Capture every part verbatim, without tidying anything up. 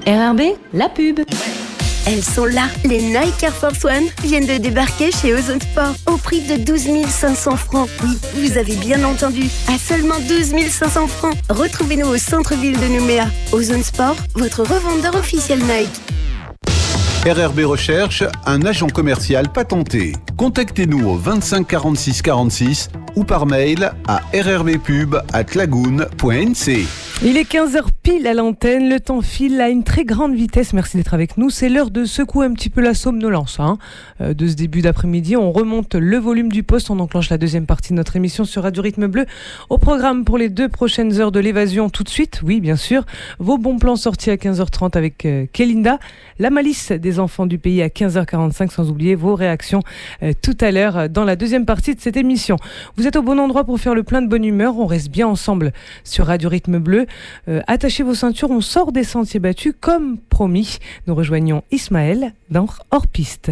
R R B, la pub. Elles sont là. Les Nike Air Force One viennent de débarquer chez Ozone Sport au prix de douze mille cinq cents francs. Oui, vous avez bien entendu, à seulement douze mille cinq cents francs. Retrouvez-nous au centre-ville de Nouméa. Ozone Sport, votre revendeur officiel Nike. R R B recherche un agent commercial patenté. Contactez-nous au vingt-cinq quarante-six quarante-six ou par mail à rrbpub arobase lagoon point n c. Il est quinze heures pile à l'antenne, le temps file à une très grande vitesse, merci d'être avec nous. C'est l'heure de secouer un petit peu la somnolence hein. euh, de ce début d'après-midi. On remonte le volume du poste, on enclenche la deuxième partie de notre émission sur Radio Rythme Bleu. Au programme pour les deux prochaines heures de l'évasion tout de suite, oui bien sûr, vos bons plans sortis à quinze heures trente avec euh, Kélinda, la malice des enfants du pays à quinze heures quarante-cinq, sans oublier vos réactions euh, tout à l'heure euh, dans la deuxième partie de cette émission. Vous êtes au bon endroit pour faire le plein de bonne humeur, on reste bien ensemble sur Radio Rythme Bleu. Euh, attachez vos ceintures, on sort des sentiers battus comme promis. Nous rejoignons Ismaël dans Hors Piste.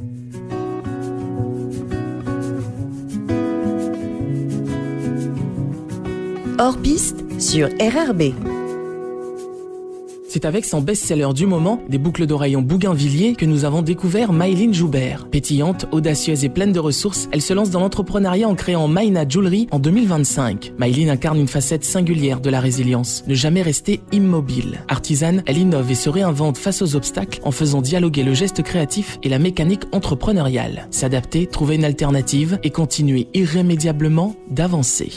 Hors Piste sur R R B. C'est avec son best-seller du moment, des boucles d'oreilles en bougainvilliers, que nous avons découvert Maëlyn Joubert. Pétillante, audacieuse et pleine de ressources, elle se lance dans l'entrepreneuriat en créant Maïna Jewelry en deux mille vingt-cinq. Maëlyn incarne une facette singulière de la résilience, ne jamais rester immobile. Artisane, elle innove et se réinvente face aux obstacles en faisant dialoguer le geste créatif et la mécanique entrepreneuriale. S'adapter, trouver une alternative et continuer irrémédiablement d'avancer.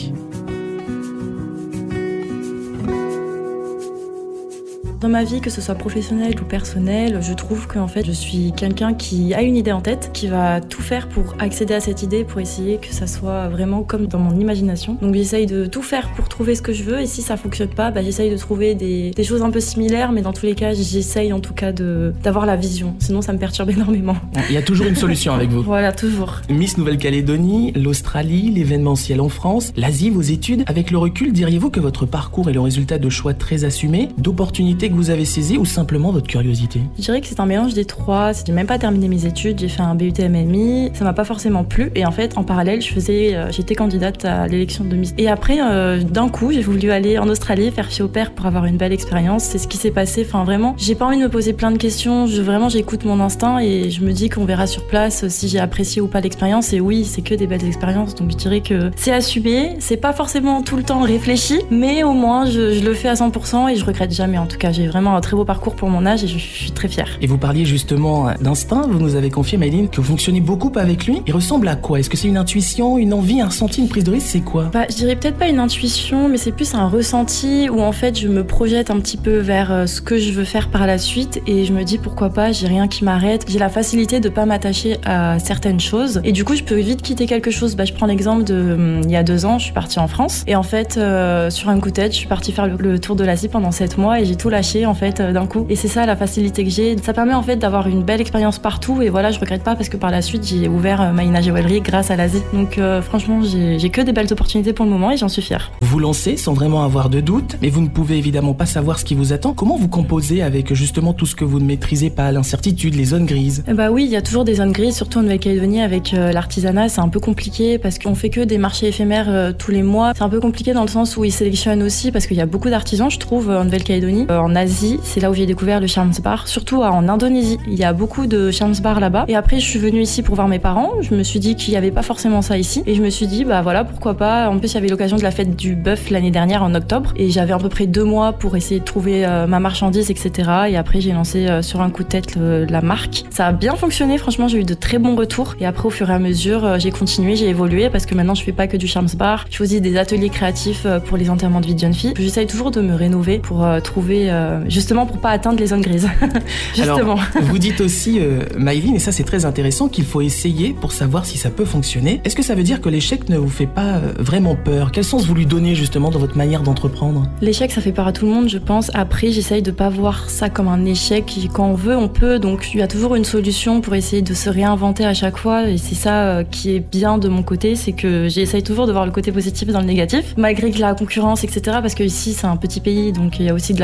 Dans ma vie, que ce soit professionnelle ou personnelle, je trouve que en fait, je suis quelqu'un qui a une idée en tête, qui va tout faire pour accéder à cette idée, pour essayer que ça soit vraiment comme dans mon imagination. Donc j'essaye de tout faire pour trouver ce que je veux, et si ça fonctionne pas, bah, j'essaye de trouver des, des choses un peu similaires, mais dans tous les cas, j'essaye en tout cas de, d'avoir la vision. Sinon, ça me perturbe énormément. Il y a toujours une solution avec vous. Voilà, toujours. Miss Nouvelle-Calédonie, l'Australie, l'événementiel en France, l'Asie, vos études. Avec le recul, diriez-vous que votre parcours est le résultat de choix très assumés, d'opportunités que vous avez saisies ou simplement votre curiosité? Je dirais que c'est un mélange des trois. J'ai même pas terminé mes études, j'ai fait un B U T M M I, ça m'a pas forcément plu, et en fait en parallèle je faisais, euh, j'étais candidate à l'élection de Miss. Et après euh, d'un coup j'ai voulu aller en Australie faire fille au père pour avoir une belle expérience. C'est ce qui s'est passé. Enfin vraiment, j'ai pas envie de me poser plein de questions. Je vraiment j'écoute mon instinct et je me dis qu'on verra sur place si j'ai apprécié ou pas l'expérience. Et oui, c'est que des belles expériences. Donc je dirais que c'est assumé. C'est pas forcément tout le temps réfléchi, mais au moins je, je le fais à cent pour cent et je regrette jamais. En tout cas, j'ai vraiment un très beau parcours pour mon âge et je suis très fière. Et vous parliez justement d'instinct, vous nous avez confié, Maëlyn, que vous fonctionnez beaucoup avec lui. Il ressemble à quoi? Est-ce que c'est une intuition, une envie, un ressenti, une prise de risque? C'est quoi? Bah, je dirais peut-être pas une intuition, mais c'est plus un ressenti où en fait je me projette un petit peu vers ce que je veux faire par la suite et je me dis pourquoi pas, j'ai rien qui m'arrête. J'ai la facilité de pas m'attacher à certaines choses et du coup je peux vite quitter quelque chose. Bah, je prends l'exemple de hum, il y a deux ans, je suis partie en France et en fait euh, sur un coup de tête, je suis partie faire le, le tour de l'Asie pendant sept mois et j'ai tout lâché en fait euh, d'un coup. Et c'est ça la facilité que j'ai. Ça permet en fait d'avoir une belle expérience partout et voilà, je regrette pas parce que par la suite j'ai ouvert euh, Maïna Jewelry grâce à l'Asie. Donc euh, franchement, j'ai, j'ai que des belles opportunités pour le moment et j'en suis fière. Vous vous lancez sans vraiment avoir de doute, mais vous ne pouvez évidemment pas savoir ce qui vous attend. Comment vous composez avec justement tout ce que vous ne maîtrisez pas, l'incertitude, les zones grises? Bah oui, il y a toujours des zones grises, surtout en Nouvelle-Calédonie avec euh, l'artisanat, c'est un peu compliqué parce qu'on fait que des marchés éphémères euh, tous les mois. C'est un peu compliqué dans le sens où ils sélectionnent aussi parce qu'il y a beaucoup d'artisans, je trouve, en Nouvelle-Calédonie. Euh, en Asie, c'est là où j'ai découvert le Charms Bar, surtout en Indonésie. Il y a beaucoup de Charms Bar là-bas. Et après, je suis venue ici pour voir mes parents. Je me suis dit qu'il n'y avait pas forcément ça ici. Et je me suis dit, bah voilà, pourquoi pas. En plus, il y avait l'occasion de la fête du bœuf l'année dernière en octobre. Et j'avais à peu près deux mois pour essayer de trouver euh, ma marchandise, et cetera. Et après, j'ai lancé euh, sur un coup de tête le, la marque. Ça a bien fonctionné, franchement, j'ai eu de très bons retours. Et après, au fur et à mesure, euh, j'ai continué, j'ai évolué parce que maintenant, je fais pas que du Charms Bar. Je fais aussi des ateliers créatifs euh, pour les enterrements de vie de jeunes filles. J'essaye toujours de me rénover pour euh, trouver, euh, justement, pour pas atteindre les zones grises. Justement. Alors, vous dites aussi, euh, Maëlyn, et ça c'est très intéressant, qu'il faut essayer pour savoir si ça peut fonctionner. Est-ce que ça veut dire que l'échec ne vous fait pas euh, vraiment peur? Quel sens vous lui donnez justement dans votre manière d'entreprendre? L'échec, ça fait peur à tout le monde, je pense. Après, j'essaye de pas voir ça comme un échec. Quand on veut, on peut. Donc, il y a toujours une solution pour essayer de se réinventer à chaque fois. Et c'est ça euh, qui est bien de mon côté, c'est que j'essaye toujours de voir le côté positif dans le négatif, malgré que la concurrence, et cetera. Parce que ici, c'est un petit pays, donc il y a aussi de la concurrence.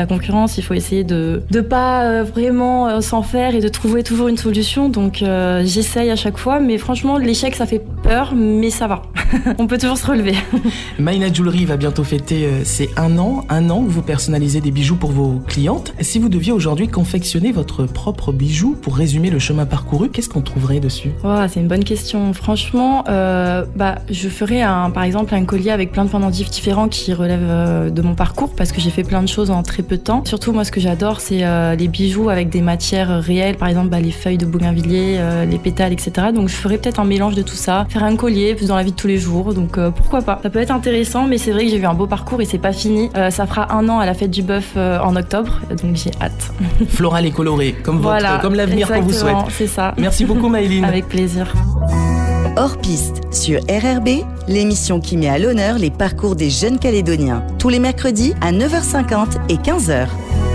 pense qu'il faut essayer de de pas euh, vraiment euh, s'en faire et de trouver toujours une solution. Donc euh, j'essaye à chaque fois, mais franchement l'échec ça fait peur, mais ça va. On peut toujours se relever. Maïna Jewelry va bientôt fêter euh, ses un an, un an que vous personnalisez des bijoux pour vos clientes. Si vous deviez aujourd'hui confectionner votre propre bijou pour résumer le chemin parcouru, qu'est-ce qu'on trouverait dessus? Oh, c'est une bonne question. Franchement, euh, bah, je ferais un, par exemple un collier avec plein de pendentifs différents qui relèvent euh, de mon parcours parce que j'ai fait plein de choses en très peu de temps. Surtout, moi, ce que j'adore, c'est euh, les bijoux avec des matières réelles, par exemple bah, les feuilles de bougainvillier, euh, les pétales, et cetera. Donc, je ferais peut-être un mélange de tout ça, faire un collier plus dans la vie de tous les jours. Donc, euh, pourquoi pas? Ça peut être intéressant, mais c'est vrai que j'ai eu un beau parcours et c'est pas fini. Euh, ça fera un an à la fête du bœuf euh, en octobre, donc j'ai hâte. Floral et coloré, comme, voilà, votre, comme l'avenir qu'on vous souhaite. C'est ça. Merci beaucoup Maïline. Avec plaisir. Hors piste sur R R B, l'émission qui met à l'honneur les parcours des jeunes Calédoniens. Tous les mercredis à neuf heures cinquante et quinze heures.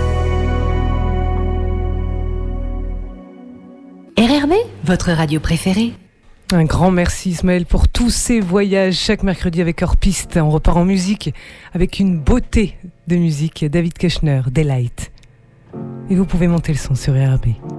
R R B, votre radio préférée. Un grand merci Ismaël pour tous ces voyages chaque mercredi avec Hors Piste. On repart en musique avec une beauté de musique. David Kushner, Daylight. Et vous pouvez monter le son sur R R B.